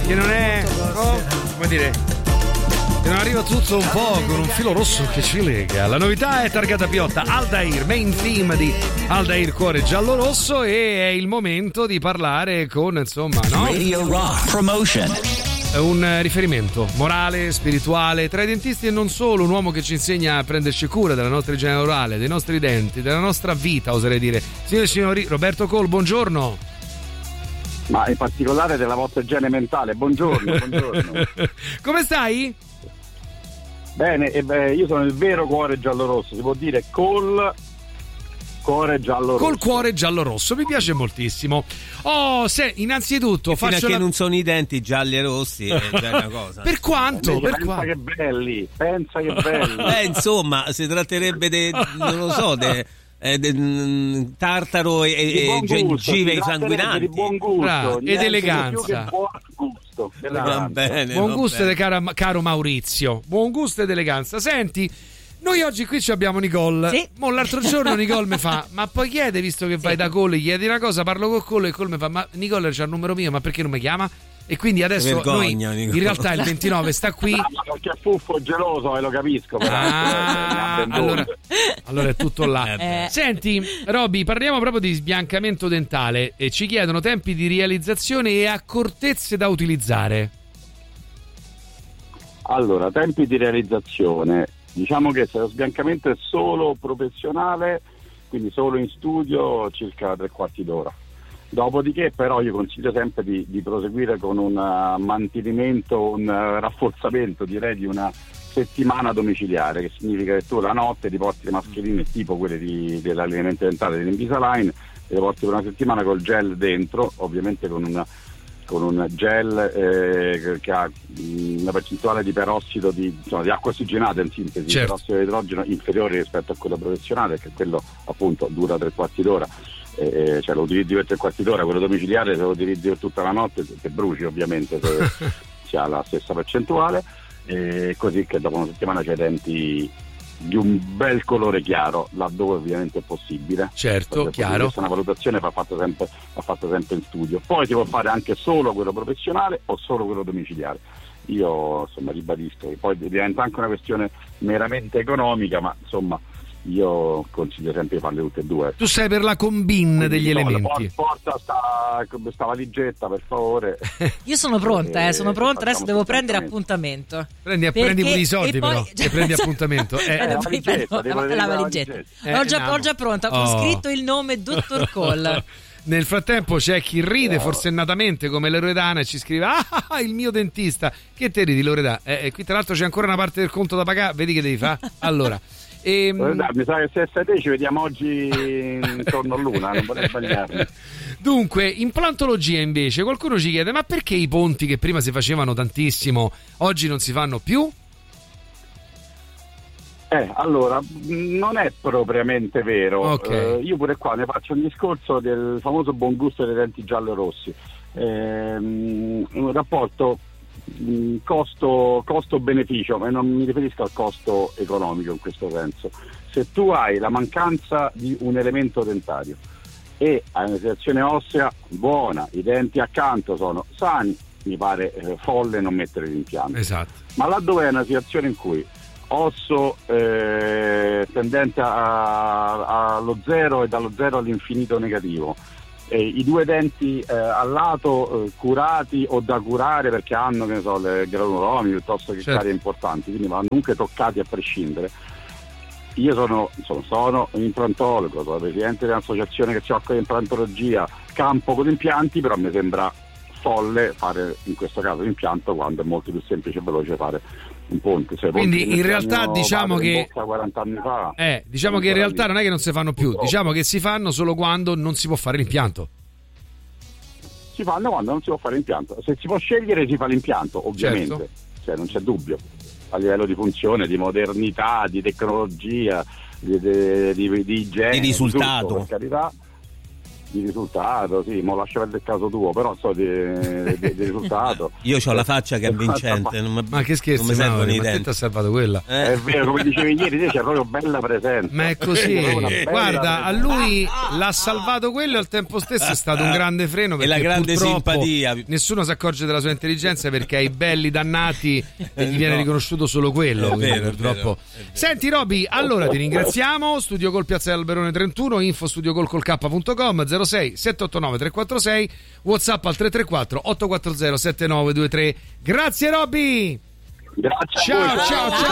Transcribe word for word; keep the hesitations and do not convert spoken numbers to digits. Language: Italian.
che non è, no, come dire, che non arriva tutto un po' con un filo rosso che ci lega. La novità è targata piotta, Aldair, main theme di Aldair Cuore Giallo Rosso, e è il momento di parlare con, insomma, no? Radio Rock Promotion. Un riferimento morale, spirituale tra i dentisti e non solo, un uomo che ci insegna a prenderci cura della nostra igiene orale, dei nostri denti, della nostra vita, oserei dire. Signore e signori, Roberto Cole, buongiorno. Ma in particolare della vostra igiene mentale, buongiorno, buongiorno. Come stai? Bene, e beh, io sono il vero cuore giallo-rosso, si può dire col cuore giallo-rosso. Col cuore giallo-rosso, mi piace moltissimo. Oh, se innanzitutto e fino faccio a che la... non sono i denti gialli e rossi è già una cosa. Per quanto? Invece, per pensa quanto? che belli, pensa che belli. Beh, insomma, si tratterebbe di, non lo so, de, eh, de, mh, tartaro e, e gengive insanguinanti. Di buon gusto, Bra, ed eleganza. Buon gusto. Va bene, Buon va gusto, bene. caro, caro Maurizio. Buon gusto ed eleganza. Senti, noi oggi qui ci abbiamo Nicole. Sì. Mo l'altro giorno Nicole mi fa: ma poi chiede, visto che vai da Cole, chiedi una cosa, parlo con Cole, e Cole mi fa: ma Nicole c'ha il numero mio, ma perché non mi chiama? E quindi adesso Vergogna, noi, Nicole. in realtà il ventinove sta qui. Ah, ma perché è fuffo geloso e lo capisco. Però, Ah, eh, ne ha allora, vendute. allora è tutto là. Eh. Senti, Roby, parliamo proprio di sbiancamento dentale e ci chiedono tempi di realizzazione e accortezze da utilizzare. Allora, tempi di realizzazione. Diciamo che se lo sbiancamento è solo professionale, quindi solo in studio, circa tre quarti d'ora. Dopodiché però io consiglio sempre di, di proseguire con un uh, mantenimento, un uh, rafforzamento, direi, di una settimana domiciliare, che significa che tu la notte ti porti le mascherine tipo quelle di, dell'allineamento dentale dell'Invisalign, e le porti per una settimana col gel dentro, ovviamente con una con un gel eh, che ha mh, una percentuale di perossido di, insomma, di acqua ossigenata, in sintesi, certo. perossido di idrogeno inferiore rispetto a quello professionale, perché quello appunto dura tre quarti d'ora, eh, cioè lo utilizzi per tre quarti d'ora, quello domiciliare se lo utilizzi per tutta la notte che bruci, ovviamente, se si ha la stessa percentuale, eh, così che dopo una settimana c'hai i denti di un bel colore chiaro, laddove ovviamente è possibile. Certo, perché chiaro. questa è una valutazione va fatta sempre, va fatta sempre in studio. Poi si può fare anche solo quello professionale o solo quello domiciliare. Io insomma ribadisco che poi diventa anche una questione meramente economica, ma insomma io consiglio sempre di farle tutte e due. Tu sei per la combin degli no, elementi. Porta sta, sta valigetta, per favore. Io sono pronta, eh, sono pronta, adesso devo prendere appuntamento. appuntamento. Prendi, Perché- prendi pure i soldi, e poi- però. E prendi appuntamento. Eh, Eh, la poi valigetta, prendo devo la, vedere la la valigetta. valigetta. Eh, L'ho, già, andiamo. ho già pronta, Oh. ho scritto il nome dottor Cole. Nel frattempo c'è chi ride forsennatamente come Loredana e ci scrive: ah, il mio dentista. Che te ridi, Loredana? Eh, e qui tra l'altro c'è ancora una parte del conto da pagare, vedi che devi fare? Allora, ehm... Guarda, mi sa che se sei te ci vediamo oggi intorno a l'una, non vorrei sbagliarmi. Dunque, implantologia invece, qualcuno ci chiede: ma perché i ponti che prima si facevano tantissimo oggi non si fanno più? Eh, allora, non è propriamente vero. Okay. Eh, io pure qua ne faccio un discorso del famoso buon gusto dei denti giallo-rossi. Ehm, un rapporto mh, costo, costo-beneficio, ma non mi riferisco al costo economico in questo senso. Se tu hai la mancanza di un elemento dentario e hai una situazione ossea buona, i denti accanto sono sani, mi pare eh, folle non mettere l'impianto. Esatto. Ma laddove è una situazione in cui osso eh, tendente a- a- allo zero e dallo zero all'infinito negativo, e i due denti eh, al lato eh, curati o da curare perché hanno, che ne so, le granulomi piuttosto che Certo. carie importanti, quindi vanno comunque toccati a prescindere. Io sono, insomma, sono un implantologo, sono presidente di un'associazione che si occupa di implantologia, campo con impianti, però mi sembra folle fare in questo caso l'impianto quando è molto più semplice e veloce fare un ponte. Cioè, Quindi ponti in che realtà mio diciamo padre che in bocca quaranta anni fa. Eh, diciamo che in realtà non è che non si fanno più, Purtroppo. diciamo che si fanno solo quando non si può fare l'impianto. Si fanno quando non si può fare l'impianto. Se si può scegliere si fa l'impianto, ovviamente, Certo. cioè non c'è dubbio. A livello di funzione, di modernità, di tecnologia, di, di, di, di igiene, Di risultato. tutto, per carità. di risultato, sì, mo lascia perdere il caso tuo, però so di, di, di risultato. Io ho la faccia che è vincente. Non mi, ma che scherzi, non mi servono Mauri, i ma te denti. ti ha salvato quella. Eh. È vero, come dicevi ieri, te c'è proprio bella presenza. Ma è così, guarda, presenza. a lui l'ha salvato quello e al tempo stesso è stato un grande freno, E perché la grande purtroppo simpatia. nessuno si accorge della sua intelligenza, perché ai belli dannati gli viene riconosciuto solo quello, È quindi vero, è purtroppo. vero, è vero. Senti Roby, allora ti ringraziamo. Studio Col Piazza Alberone trentuno, info studio col col k punto com, zero sei sette otto nove tre quattro sei, WhatsApp al tre tre quattro otto quattro zero sette nove due tre. Grazie Roby. Grazie a Ciao voi. ciao ciao.